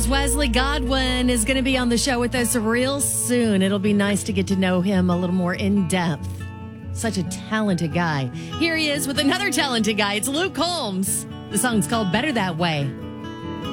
Wesley Godwin is going to be on the show with us real soon. It'll be nice to get to know him a little more in depth. Such a talented guy. Here he is with another talented guy. It's Luke Combs. The song's called Better That Way.